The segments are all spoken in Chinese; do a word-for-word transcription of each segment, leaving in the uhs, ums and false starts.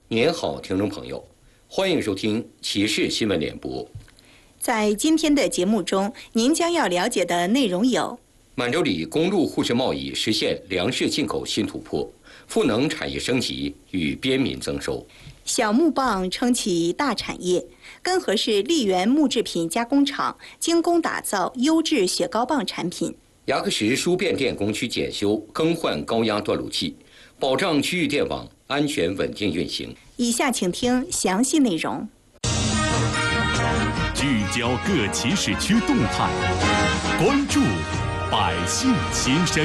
您好，听众朋友，欢迎收听骑士新闻联播。 在今天的节目中，您将要了解的内容有： 满洲里公路互市贸易实现粮食进口新突破，赋能产业升级与边民增收； 小木棒撑起大产业，根河市溧源木制品加工厂精工打造优质雪糕棒产品； 牙克石输变电工区检修更换高压断路器，保障区域电网安全稳定运行。 以下请听详细内容。 聚焦各骑士区动态，关注百姓心声。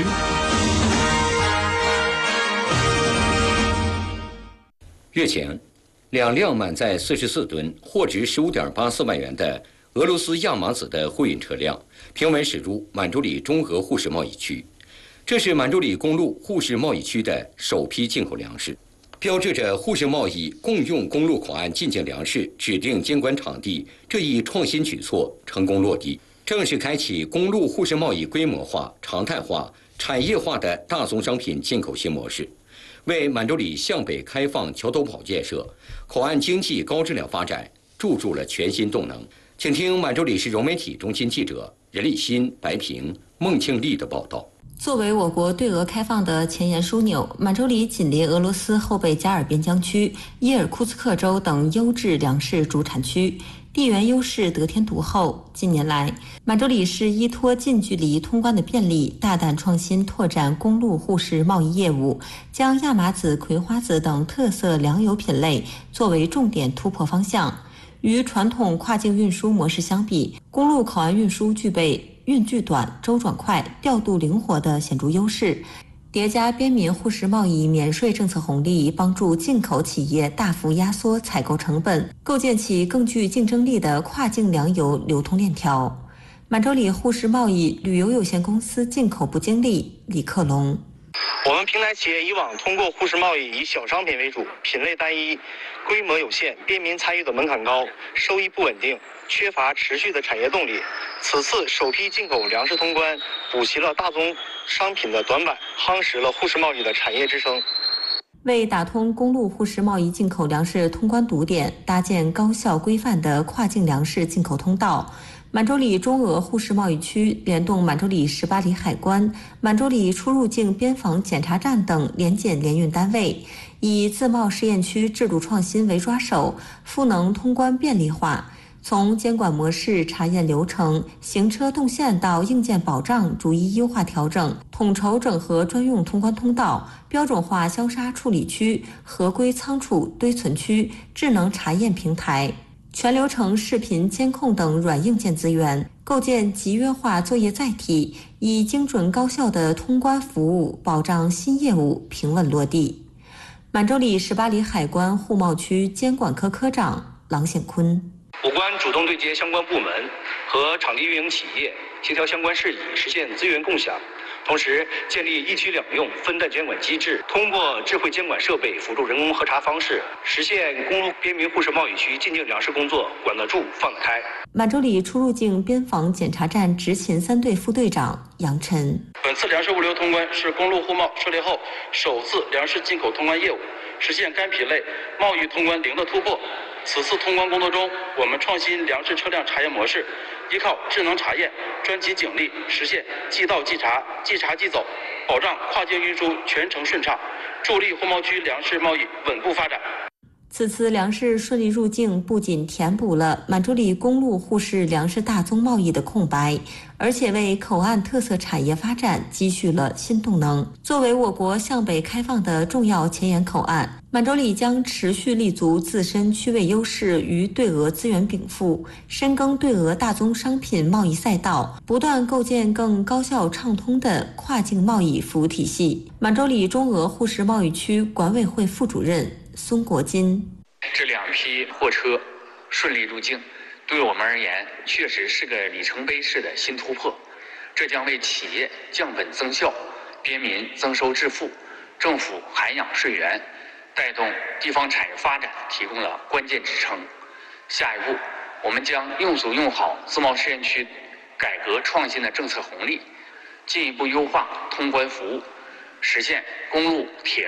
日前，两辆满载四十四吨、货值十五点八四万元的俄罗斯亚麻籽的货运车辆平稳驶入满洲里中俄互市贸易区。这是满洲里公路互市贸易区的首批进口粮食，标志着互市贸易共用公路口岸进境粮食指定监管场地这一创新举措成功落地，正式开启公路互市贸易规模化、常态化、产业化的大宗商品进口新模式，为满洲里向北开放桥头堡建设、口岸经济高质量发展注入了全新动能。请听满洲里市融媒体中心记者任立新、白平、孟庆丽的报道。 作为我国对俄开放的前沿枢纽，满洲里紧邻俄罗斯后备加尔边疆区、伊尔库茨克州等优质粮食主产区，地缘优势得天独厚。近年来，满洲里市依托近距离通关的便利，大胆创新拓展公路互市贸易业务，将亚麻籽、葵花籽等特色粮油品类作为重点突破方向。与传统跨境运输模式相比，公路口岸运输具备运距短、周转快、调度灵活的显著优势，叠加边民互市贸易免税政策红利，帮助进口企业大幅压缩采购成本，构建起更具竞争力的跨境粮油流通链条。满洲里互市贸易旅游有限公司进口部经理李克龙： 我们平台企业以往通过互市贸易以小商品为主，品类单一，规模有限，边民参与的门槛高，收益不稳定，缺乏持续的产业动力。此次首批进口粮食通关，补齐了大宗商品的短板，夯实了互市贸易的产业支撑。 为打通公路互市贸易进口粮食通关堵点，搭建高效规范的跨境粮食进口通道，满洲里中俄互市贸易区联动满洲里十八里海关、满洲里出入境边防检查站等联检联运单位，以自贸试验区制度创新为抓手，赋能通关便利化。从监管模式、查验流程、行车动线到硬件保障逐一优化调整，统筹整合专用通关通道、标准化消杀处理区、合规仓储堆存区、智能查验平台、全流程视频监控等软硬件资源，构建集约化作业载体，以精准高效的通关服务保障新业务平稳落地。满洲里十八里海关互贸区监管科科长郎显坤： 我关主动对接相关部门和场地运营企业，协调相关事宜，实现资源共享。同时，建立一区两用分担监管机制，通过智慧监管设备辅助人工核查方式，实现公路边民互市贸易区进境粮食工作管得住、放得开。 满洲里出入境边防检查站执勤三队副队长杨晨： 本次粮食物流通关是公路互贸设立后首次粮食进口通关业务，实现该品类贸易通关零的突破。此次通关工作中，我们创新粮食车辆查验模式，依靠智能查验、专勤警力，实现即到即查、即查即走，保障跨境运输全程顺畅，助力互贸区粮食贸易稳步发展。 此次粮食顺利入境，不仅填补了满洲里公路互市粮食大宗贸易的空白，而且为口岸特色产业发展积蓄了新动能。作为我国向北开放的重要前沿口岸，满洲里将持续立足自身区位优势与对俄资源禀赋，深耕对俄大宗商品贸易赛道，不断构建更高效畅通的跨境贸易服务体系。满洲里中俄互市贸易区管委会副主任孙国金： 这两批货车顺利入境，对我们而言确实是个里程碑式的新突破，这将为企业降本增效、边民增收致富、政府涵养税源、带动地方产业发展提供了关键支撑。下一步，我们将用足用好自贸试验区改革创新的政策红利，进一步优化通关服务，实现公路、铁